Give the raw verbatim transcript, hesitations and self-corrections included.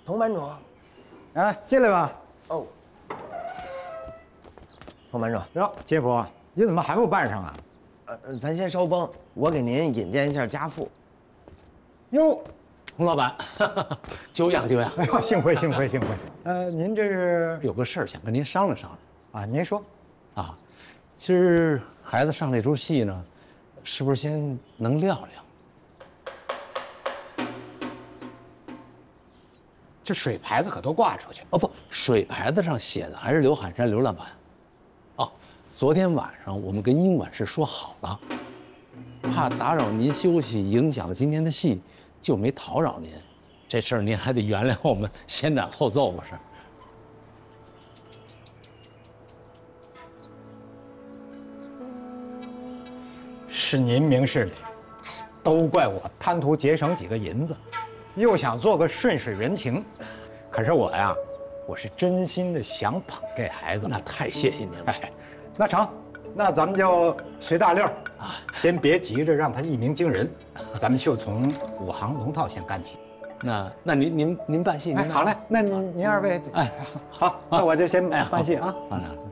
佟班主， 啊，进来吧。 哦，佟班主， 哟，金福，你怎么还不办上啊？ 呃，咱先稍绷，我给您引荐一下家父。 哟， 佟老板，久仰久仰。 哎呦，幸会幸会幸会。呃，您这是有个事儿想跟您商量商啊？您说。 啊，今儿孩子上这出戏呢，是不是先能撂撂？ 这水牌子可都挂出去哦不，水牌子上写的还是刘海山刘老板。哦，昨天晚上我们跟英管事说好了，怕打扰您休息，影响了今天的戏，就没叨扰您。这事儿您还得原谅我们先斩后奏不是？ 是您明事理，都怪我贪图节省几个银子，又想做个顺水人情。可是我呀，我是真心的想捧这孩子。 那太谢谢您了。 哎，那成，那咱们就随大溜啊，先别急着让他一鸣惊人，咱们就从五行龙套先干起。 那那您您您办戏，您哎，好嘞，那您您二位， 哎， 好，那我就先哎办戏啊。 好的。